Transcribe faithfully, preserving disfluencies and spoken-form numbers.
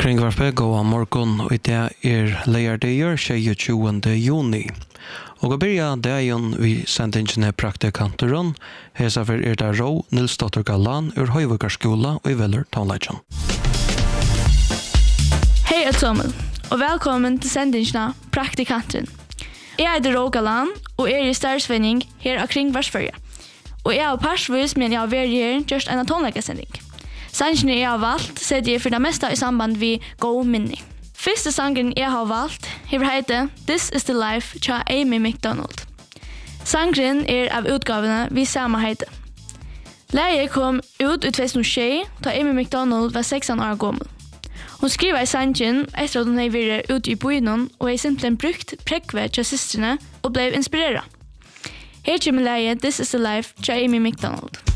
Kringvarpe goa morgon og det er leierdeir tjuende juni. Og å byrja dagen vi sendingene praktikanteron, hesa for er det Rå Nilsdotter Gallan ur Høyvukarskola og i Veller Tonleitjon. Hei alle sammen, og velkommen til sendingene Praktikanten. Jeg heter Rå Gallan, og er i stærsvenning her av Kringvarsførje. Og jeg har parsvis, men jeg har vært her just en tonleikasending. Sangene jeg har valgt setter jeg for det meste i samband med god minning. Første sangen jeg har valgt hever heter This is the Life tja Amy McDonald. Sangen er av utgavene vi samme heter. Leie kom ut i two thousand six da Amy McDonald var sexton år gammel. Hun skriver i sangen etter at hun har vært ute i byen og har simpelthen brukt prekve til systrene og ble inspireret. Her kommer leie This is the Life tja Amy McDonald.